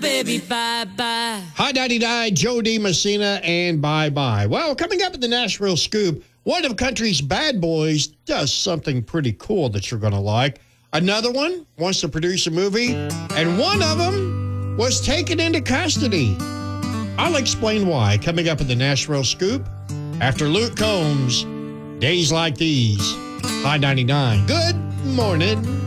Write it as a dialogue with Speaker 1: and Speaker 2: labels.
Speaker 1: baby, bye-bye.
Speaker 2: Hi, 99, Joe D. Messina, and bye-bye. Well, coming up in the Nashville Scoop, one of country's bad boys does something pretty cool that you're going to like. Another one wants to produce a movie, and one of them was taken into custody. I'll explain why coming up in the Nashville Scoop after Luke Combs, Days Like These. Hi, 99. Good morning.